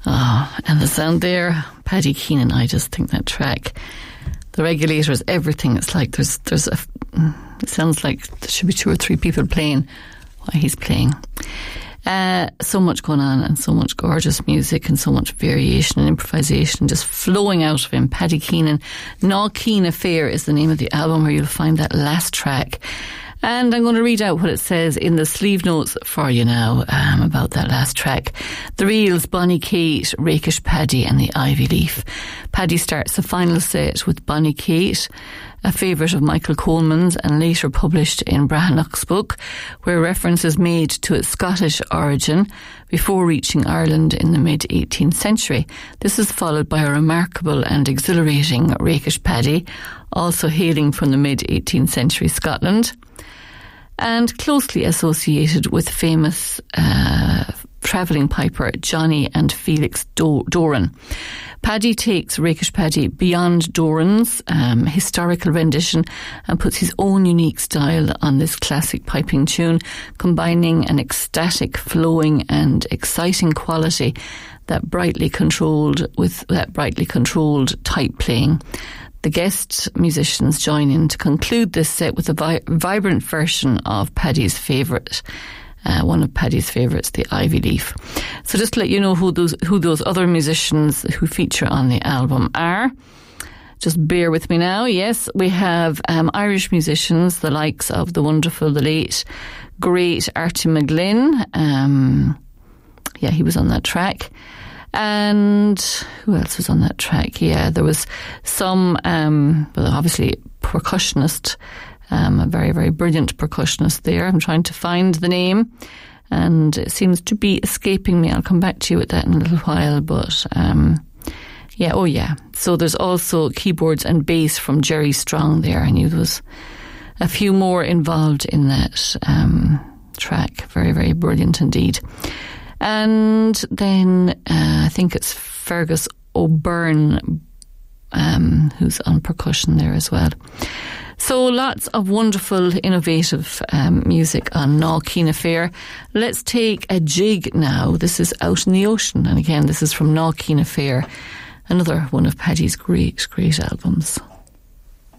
Oh, and the sound there, Paddy Keenan, I just think that track, the regulators, everything, it's like it sounds like there should be 2 or 3 people playing while he's playing. So much going on and so much gorgeous music and so much variation and improvisation just flowing out of him. Paddy Keenan, Knockeen Affair is the name of the album, where you'll find that last track. And I'm going to read out what it says in the sleeve notes for you now about that last track. The Reels, Bonnie Kate, Rakish Paddy and the Ivy Leaf. Paddy starts the final set with Bonnie Kate, a favourite of Michael Coleman's and later published in Breathnach's book, where reference is made to its Scottish origin before reaching Ireland in the mid-18th century. This is followed by a remarkable and exhilarating Rakish Paddy, also hailing from the mid-18th century Scotland, and closely associated with famous travelling piper Johnny and Felix Doran. Paddy takes Rakish Paddy beyond Doran's historical rendition and puts his own unique style on this classic piping tune, combining an ecstatic, flowing and exciting quality that brightly controlled tight playing. The guest musicians join in to conclude this set with a vibrant version of Paddy's favourite, one of Paddy's favourites, the Ivy Leaf. So just to let you know who those other musicians who feature on the album are. Just bear with me now. Yes, we have Irish musicians, the likes of the wonderful, the late, great Artie McGlynn. He was on that track. And who else was on that track? Yeah, there was some, obviously percussionist, a very, very brilliant percussionist there. I'm trying to find the name and it seems to be escaping me. I'll come back to you with that in a little while, but so there's also keyboards and bass from Jerry Strong there. I knew there was a few more involved in that track. Very, very brilliant indeed. And then I think it's Fergus O'Byrne who's on percussion there as well. So lots of wonderful, innovative music on Knockeen Affair. Let's take a jig now. This is Out in the Ocean. And again, this is from Knockeen Affair, another one of Paddy's great, great albums.